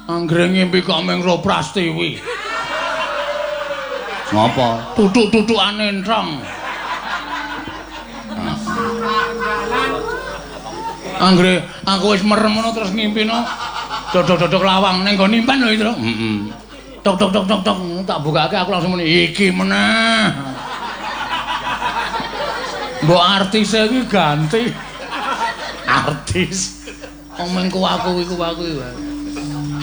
Anggere ngimpi kok mung ro Prastiwi. Ngapa? Tutuk-tutukane entrong. Anggere aku wis merem ngono terus ngimpino dodok-dodok lawang ning nggon nimpan lho itu. Heeh. Tok tok tok tok tok tak bukake aku langsung muni iki meneh. Mbok artis iki ganti. Artis. Wong mengko aku iku.